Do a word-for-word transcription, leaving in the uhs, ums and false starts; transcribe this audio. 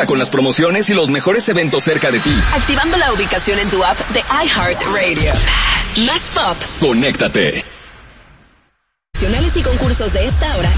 Conecta con las promociones y los mejores eventos cerca de ti. Activando la ubicación en tu app de iHeartRadio. Más pop. Conéctate. Nacionales y concursos de esta hora